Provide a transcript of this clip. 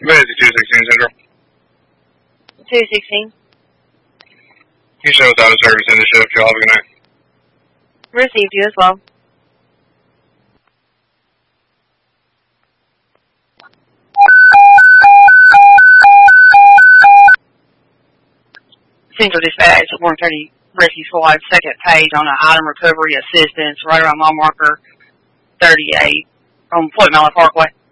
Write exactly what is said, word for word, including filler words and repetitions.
Busy two sixteen Central. two sixteen. You show us out of service in the shift. Y'all have a good night. Received you as well. Central Dispatch at one thirty Rescue Squad, second page on an item recovery assistance right around mile marker thirty-eight on Floyd Mallet Parkway.